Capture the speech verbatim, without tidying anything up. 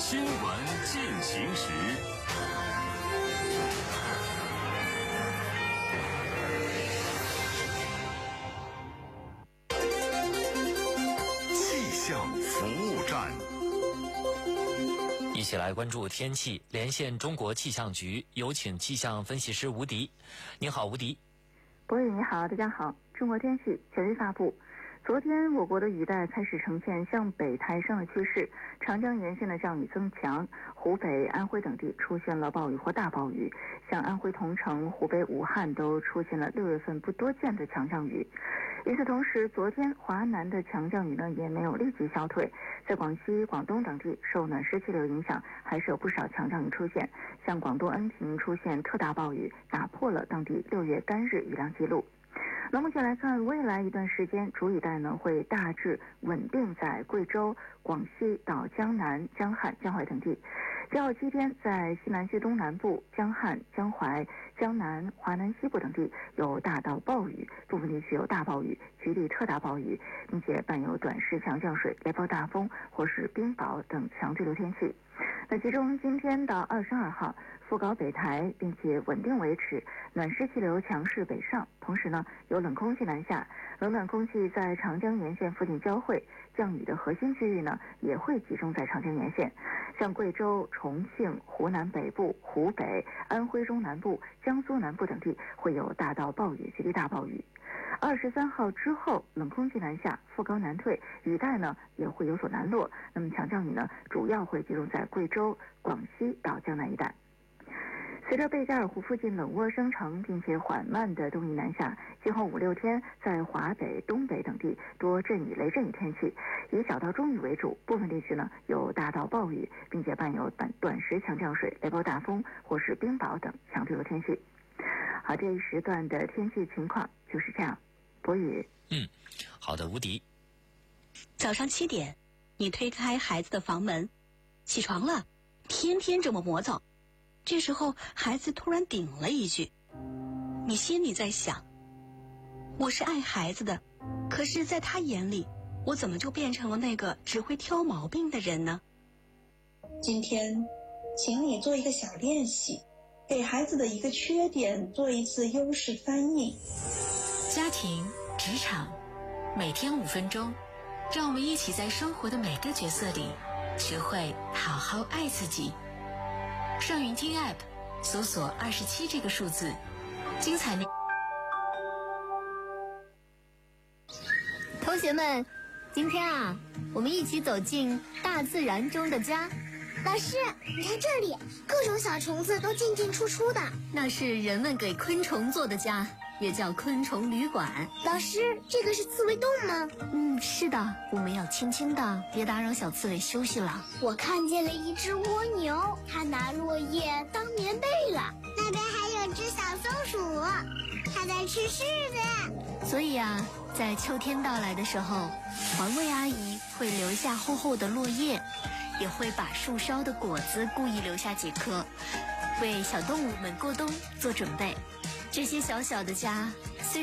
新闻进行时。 气象服务站， 一起来关注天气，连线中国气象局，有请气象分析师吴迪。你好，吴迪。 博宇你好，大家好。中国天气权威发布，昨天我国的雨带开始呈现向北抬升的趋势，长江沿线的降雨增强，湖北、安徽等地出现了暴雨或大暴雨，像安徽桐城、湖北武汉都出现了六月份不多见的强降雨。与此同时，昨天华南的强降雨呢也没有立即消退，在广西、广东等地受暖湿气流影响，还是有不少强降雨出现，像广东恩平出现特大暴雨，打破了当地六月单日雨量记录。那目前来看，未来一段时间主雨带呢会大致稳定在贵州、广西到江南、江汉、江淮等地。之后七天在西南区东南部、江汉、江淮、江南、华南西部等地有大到暴雨，部分地区有大暴雨、局地特大暴雨，并且伴有短时强降水、雷暴大风或是冰雹等强对流天气。那其中今天到二十二号副高北抬，并且稳定维持，暖湿气流强势北上，同时呢有冷空气南下，冷暖空气在长江沿线附近交汇，降雨的核心区域呢也会集中在长江沿线，像贵州、重庆、湖南北部、湖北、安徽中南部、江苏南部等地会有大到暴雨、局地大暴雨。二十三号之后，冷空气南下，副高南退，雨带呢也会有所南落。那么强降雨呢，主要会集中在贵州、广西到江南一带。随着贝加尔湖附近冷涡生成，并且缓慢的东移南下，今后五六天在华北、东北等地多阵雨、雷阵雨天气，以小到中雨为主，部分地区呢有大到暴雨，并且伴有短短时强降水、雷暴大风或是冰雹等强对流天气。好，这一时段的天气情况就是这样。博宇， 嗯，好的，吴迪。 早上七点，你推开孩子的房门，起床了，天天这么磨蹭。这时候孩子突然顶了一句，你心里在想，我是爱孩子的，可是在他眼里，我怎么就变成了那个只会挑毛病的人呢？ 今天请你做一个小练习，给孩子的一个缺点做一次优势翻译。 家庭、职场，每天五分钟，让我们一起在生活的每个角色里学会好好爱自己。上云听 App 搜索二十七这个数字，精彩内同学们，今天啊，我们一起走进大自然中的家。 老师，你看这里，各种小虫子都进进出出的， 那是人们给昆虫做的家，也叫昆虫旅馆。 老师，这个是刺猬洞吗？ 嗯，是的，我们要轻轻的，别打扰小刺猬休息了。 我看见了一只蜗牛，它拿落叶当棉被了。那边还有只小松鼠，它在吃柿子。 所以啊，在秋天到来的时候，环卫阿姨会留下厚厚的落叶，也会把树梢的果子故意留下几颗，为小动物们过冬做准备。这些小小的家